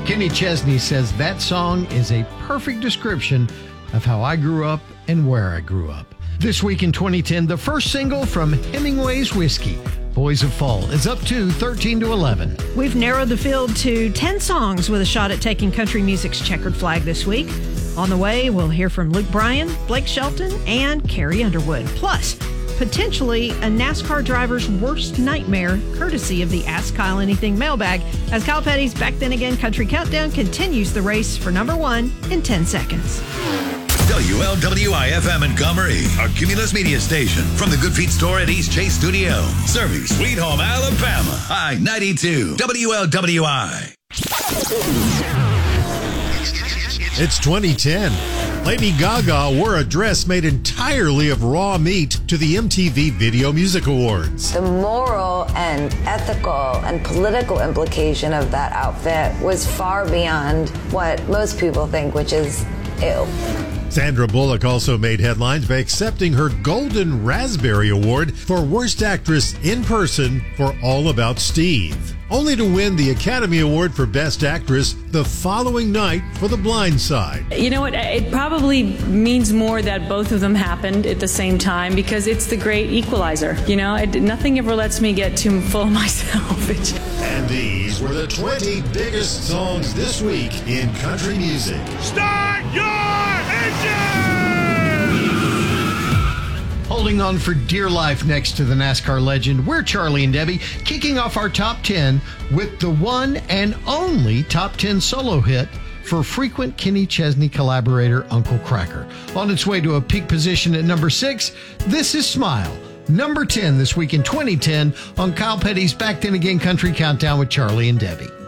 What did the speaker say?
Kenny Chesney says that song is a perfect description of how I grew up and where I grew up. This week in 2010, the first single from Hemingway's Whiskey, Boys of Fall, is up to 13 to 11. We've narrowed the field to 10 songs with a shot at taking country music's checkered flag this week. On the way, we'll hear from Luke Bryan, Blake Shelton, and Carrie Underwood. Plus, potentially a NASCAR driver's worst nightmare, courtesy of the Ask Kyle Anything mailbag, as Kyle Petty's Back Then Again Country Countdown continues the race for number one in 10 seconds. WLWI-FM Montgomery, a Cumulus media station from the Good Feet store at East Chase Studio. Serving Sweet Home, Alabama. I-92, WLWI. It's 2010. Lady Gaga wore a dress made entirely of raw meat to the MTV Video Music Awards. The moral and ethical and political implication of that outfit was far beyond what most people think, which is ew. Sandra Bullock also made headlines by accepting her Golden Raspberry Award for Worst Actress in Person for All About Steve, only to win the Academy Award for Best Actress the following night for The Blind Side. You know what? It probably means more that both of them happened at the same time because it's the great equalizer. You know, nothing ever lets me get too full of myself. And these were the 20 biggest songs this week in country music. Start your engine! Holding on for dear life next to the NASCAR legend, we're Charlie and Debbie, kicking off our top 10 with the one and only top 10 solo hit for frequent Kenny Chesney collaborator Uncle Kracker. On its way to a peak position at number 6, this is Smile, number 10 this week in 2010 on Kyle Petty's Back Then Again Country Countdown with Charlie and Debbie.